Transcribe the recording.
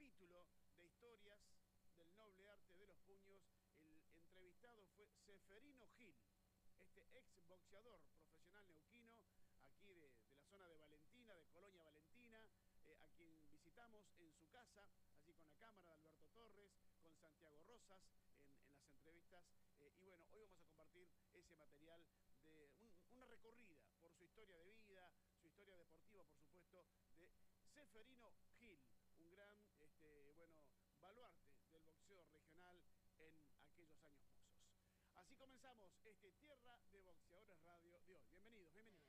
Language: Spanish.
capítulo de historias del noble arte de los puños. El entrevistado fue Ceferino Gil, este ex boxeador profesional neuquino, aquí de la zona de Valentina, de Colonia Valentina, a quien visitamos en su casa, allí con la cámara de Alberto Torres, con Santiago Rosas en las entrevistas. Y bueno, hoy vamos a compartir ese material de una recorrida por su historia de vida, su historia deportiva, por supuesto, de Ceferino Gil, un gran baluarte del boxeo regional en aquellos años mozos. Así comenzamos este Tierra de Boxeadores Radio de hoy. Bienvenidos, bienvenidos.